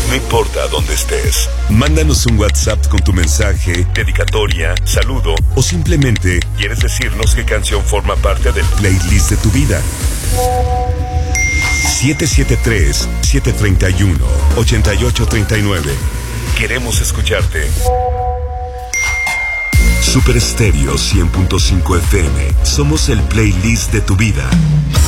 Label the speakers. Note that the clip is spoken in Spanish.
Speaker 1: No importa dónde estés, mándanos un WhatsApp con tu mensaje, dedicatoria, saludo o simplemente quieres decirnos qué canción forma parte del playlist de tu vida. 773-731-8839. Queremos escucharte. Super Estéreo 100.5 FM. Somos el playlist de tu vida.